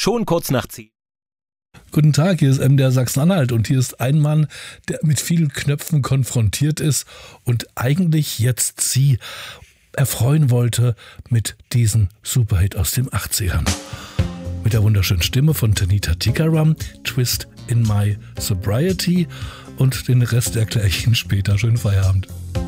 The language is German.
Schon kurz nach 10. Guten Tag, hier ist MDR Sachsen-Anhalt und hier ist ein Mann, der mit vielen Knöpfen konfrontiert ist und eigentlich jetzt Sie erfreuen wollte mit diesem Superhit aus den 80ern. Mit der wunderschönen Stimme von Tanita Tikaram, Twist in My Sobriety, und den Rest erkläre ich Ihnen später. Schönen Feierabend.